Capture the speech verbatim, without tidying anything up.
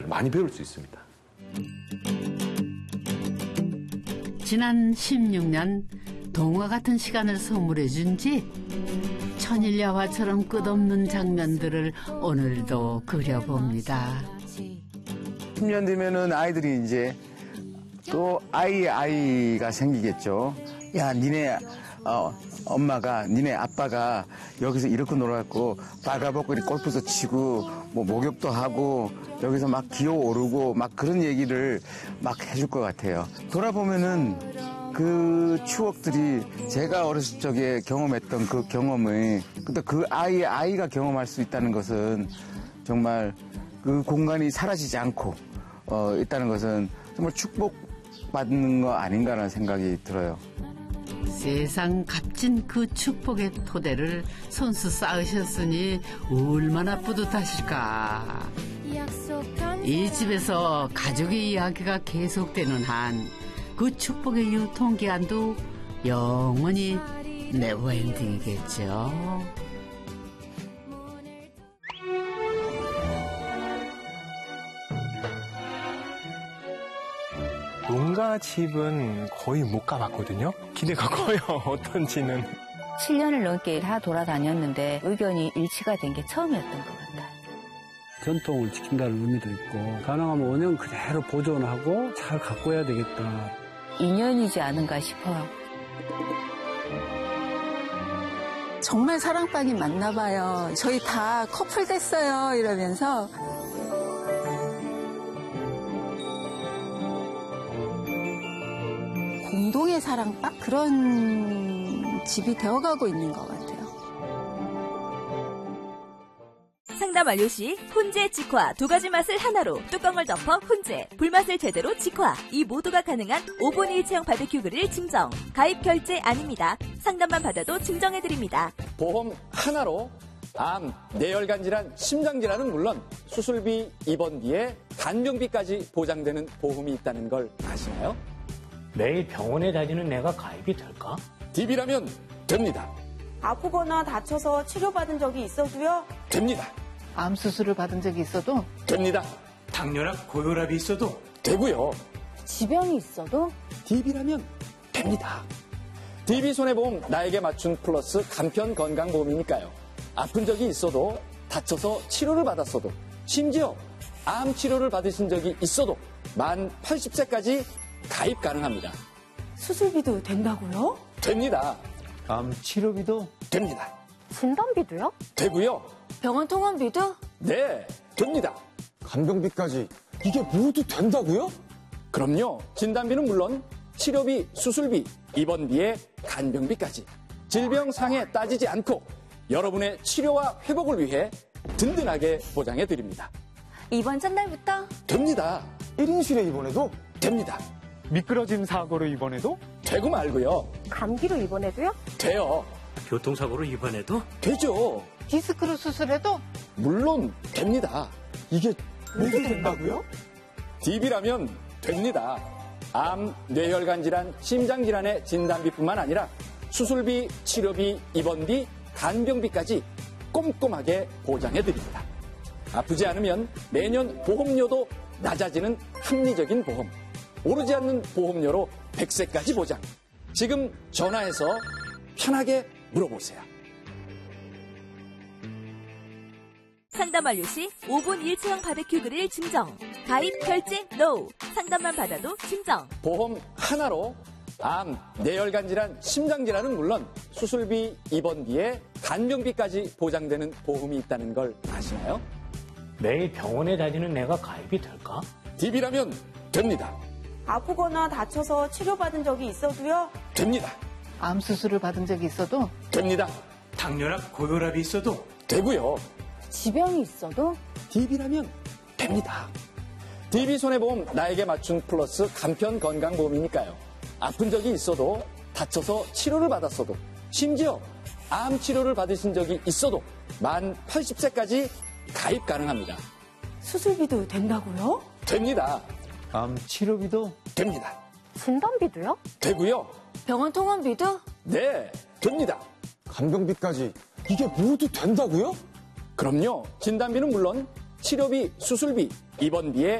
많이 배울 수 있습니다. 지난 십육 년 동화 같은 시간을 선물해 준 집. 천일야화처럼 끝없는 장면들을 오늘도 그려봅니다. 십 년 뒤면은 아이들이 이제 또 아이 아이가 생기겠죠. 야, 니네 어, 엄마가, 니네 아빠가 여기서 이렇게 놀았고 빨가벗고 골프도 치고 뭐 목욕도 하고 여기서 막 기어오르고 막 그런 얘기를 막 해줄 것 같아요. 돌아보면은 그 추억들이 제가 어렸을 적에 경험했던 그 경험을 근데 그 아이의 아이가 경험할 수 있다는 것은 정말 그 공간이 사라지지 않고 어, 있다는 것은 정말 축복받는 거 아닌가라는 생각이 들어요. 세상 값진 그 축복의 토대를 손수 쌓으셨으니 얼마나 뿌듯하실까. 이 집에서 가족의 이야기가 계속되는 한 그 축복의 유통기한도 영원히 네버엔딩이겠죠. 농가집은 거의 못 가봤거든요. 기대가 커요. 어떤지는. 칠 년을 넘게 다 돌아다녔는데 의견이 일치가 된 게 처음이었던 것 같아요. 전통을 지킨다는 의미도 있고 가능하면 원형 그대로 보존하고 잘 가꿔야 되겠다. 인연이지 않은가 싶어요. 정말 사랑방이 맞나 봐요. 저희 다 커플 됐어요 이러면서. 공동의 사랑 딱 그런 집이 되어가고 있는 것 같아요. 상담 완료 시 훈제, 직화 두 가지 맛을 하나로 뚜껑을 덮어 훈제, 불맛을 제대로 직화. 이 모두가 가능한 오 분 일체형 바베큐 그릴 증정. 가입 결제 아닙니다. 상담만 받아도 증정해드립니다. 보험 하나로 암, 뇌혈관 질환, 심장 질환은 물론 수술비, 입원비에 간병비까지 보장되는 보험이 있다는 걸 아시나요? 매일 병원에 다니는 내가 가입이 될까? 디비라면 됩니다. 아프거나 다쳐서 치료받은 적이 있어도요? 됩니다. 암 수술을 받은 적이 있어도? 됩니다. 당뇨랑 고혈압이 있어도? 되고요. 지병이 있어도? 디비라면 됩니다. 디비손해보험 나에게 맞춘 플러스 간편 건강보험이니까요. 아픈 적이 있어도 다쳐서 치료를 받았어도 심지어 암 치료를 받으신 적이 있어도 만 팔십 세까지 가입 가능합니다. 수술비도 된다고요? 됩니다. 암 치료비도? 됩니다. 진단비도요? 되고요. 병원 통원비도? 네, 됩니다. 간병비까지 이게 모두 된다고요? 그럼요. 진단비는 물론 치료비, 수술비, 입원비에 간병비까지 질병 상해 따지지 않고 여러분의 치료와 회복을 위해 든든하게 보장해드립니다. 이번 첫날부터? 됩니다. 일 인실에 입원해도? 됩니다. 미끄러짐 사고로 입원해도? 되고 말고요. 감기로 입원해도요? 돼요. 교통사고로 입원해도? 되죠. 디스크로 수술해도? 물론 됩니다. 이게 모두 된다고요? 디비라면 됩니다. 암, 뇌혈관 질환, 심장 질환의 진단비뿐만 아니라 수술비, 치료비, 입원비, 간병비까지 꼼꼼하게 보장해드립니다. 아프지 않으면 매년 보험료도 낮아지는 합리적인 보험. 오르지 않는 보험료로 백 세까지 보장. 지금 전화해서 편하게 물어보세요. 상담 완료 시 오 분 일체형 바베큐 그릴 증정. 가입 결제 NO. 상담만 받아도 증정. 보험 하나로 암, 뇌혈관 질환, 심장 질환은 물론 수술비, 입원비에 간병비까지 보장되는 보험이 있다는 걸 아시나요? 매일 병원에 다니는 내가 가입이 될까? 디비라면 됩니다. 아프거나 다쳐서 치료받은 적이 있어도요? 됩니다. 암 수술을 받은 적이 있어도? 됩니다. 당뇨랑 고혈압이 있어도? 되고요. 지병이 있어도? 디비라면 됩니다. 디비손해보험 나에게 맞춘 플러스 간편 건강보험이니까요. 아픈 적이 있어도 다쳐서 치료를 받았어도 심지어 암 치료를 받으신 적이 있어도 만 팔십 세까지 가입 가능합니다. 수술비도 된다고요? 됩니다. 암 치료비도? 됩니다. 진단비도요? 되고요. 병원 통원비도? 네, 됩니다. 간병비까지 이게 모두 된다고요? 그럼요. 진단비는 물론 치료비, 수술비, 입원비에